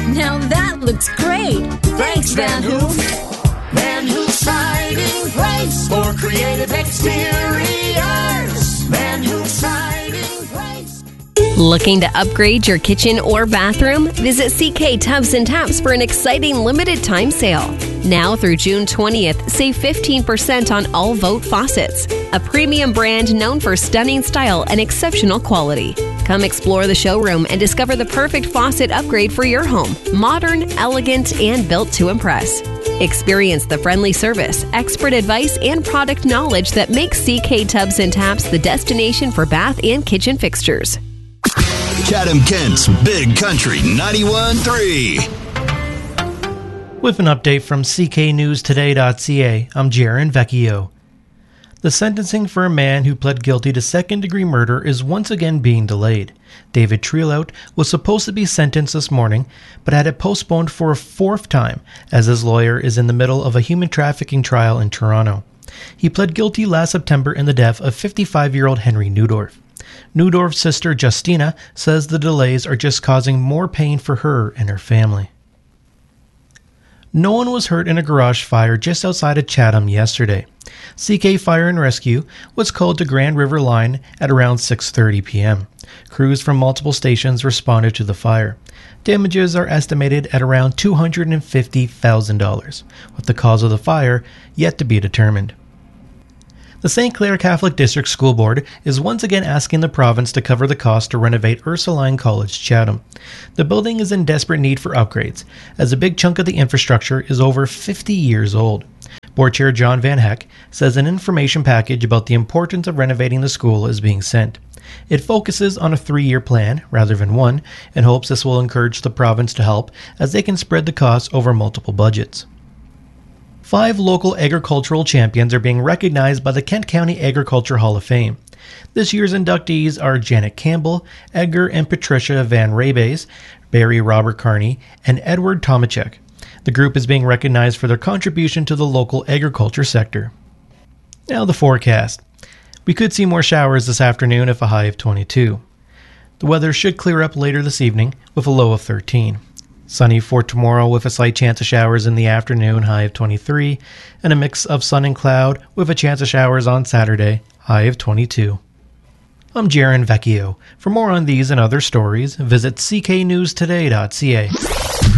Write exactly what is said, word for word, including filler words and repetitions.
Now that looks great. Thanks, Van Hoof. Van Hoof Siding Place for creative exteriors. Van Hoof Siding Place. Looking to upgrade your kitchen or bathroom? Visit C K Tubs and Taps for an exciting limited time sale. Now through June twentieth, save fifteen percent on all Vote faucets, a premium brand known for stunning style and exceptional quality. Come explore the showroom and discover the perfect faucet upgrade for your home. Modern, elegant, and built to impress. Experience the friendly service, expert advice, and product knowledge that makes C K Tubs and Taps the destination for bath and kitchen fixtures. Chatham-Kent's Big Country ninety-one point three. With an update from C K News Today dot C A, I'm Jaron Vecchio. The sentencing for a man who pled guilty to second-degree murder is once again being delayed. David Trelout was supposed to be sentenced this morning, but had it postponed for a fourth time, as his lawyer is in the middle of a human trafficking trial in Toronto. He pled guilty last September in the death of fifty-five-year-old Henry Neudorf. Neudorf's sister Justina says the delays are just causing more pain for her and her family. No one was hurt in a garage fire just outside of Chatham yesterday. C K Fire and Rescue was called to Grand River Line at around six thirty p.m. Crews from multiple stations responded to the fire. Damages are estimated at around two hundred fifty thousand dollars, with the cause of the fire yet to be determined. The Saint Clair Catholic District School Board is once again asking the province to cover the cost to renovate Ursuline College Chatham. The building is in desperate need for upgrades, as a big chunk of the infrastructure is over fifty years old. Board Chair John Van Heck says an information package about the importance of renovating the school is being sent. It focuses on a three-year plan rather than one, and hopes this will encourage the province to help as they can spread the costs over multiple budgets. Five local agricultural champions are being recognized by the Kent County Agriculture Hall of Fame. This year's inductees are Janet Campbell, Edgar and Patricia Van Rabes, Barry Robert Carney, and Edward Tomachek. The group is being recognized for their contribution to the local agriculture sector. Now the forecast. We could see more showers this afternoon with a high of twenty-two. The weather should clear up later this evening with a low of thirteen. Sunny for tomorrow with a slight chance of showers in the afternoon, high of twenty-three, and a mix of sun and cloud with a chance of showers on Saturday, high of twenty-two. I'm Jaron Vecchio. For more on these and other stories, visit C K News Today dot C A.